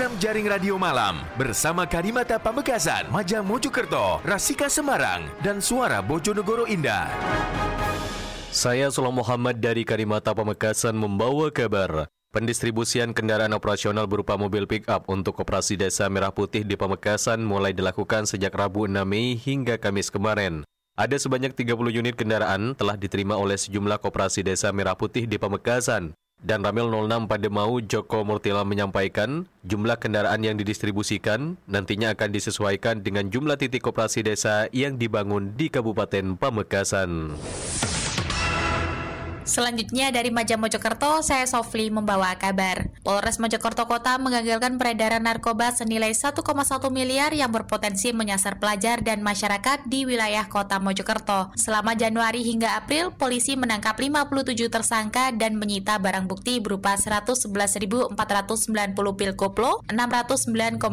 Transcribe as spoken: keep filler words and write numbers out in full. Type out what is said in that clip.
Program Jaring Radio Malam bersama Karimata Pamekasan, Majang Mojokerto, Rasika Semarang, dan Suara Bojonegoro Indah. Saya Sulam Muhammad dari Karimata Pamekasan membawa kabar. Pendistribusian kendaraan operasional berupa mobil pick-up untuk Koperasi Desa Merah Putih di Pamekasan mulai dilakukan sejak Rabu enam Mei hingga Kamis kemarin. Ada sebanyak tiga puluh unit kendaraan telah diterima oleh sejumlah Koperasi Desa Merah Putih di Pamekasan. Dan Ramil nol enam Pademau Joko Murtila menyampaikan, jumlah kendaraan yang didistribusikan nantinya akan disesuaikan dengan jumlah titik koperasi desa yang dibangun di Kabupaten Pamekasan. Selanjutnya dari Majang Mojokerto, saya Sofli membawa kabar. Polres Mojokerto Kota menggagalkan peredaran narkoba senilai satu koma satu miliar yang berpotensi menyasar pelajar dan masyarakat di wilayah Kota Mojokerto. Selama Januari hingga April, polisi menangkap lima puluh tujuh tersangka dan menyita barang bukti berupa seratus sebelas ribu empat ratus sembilan puluh pil koplo, enam ratus sembilan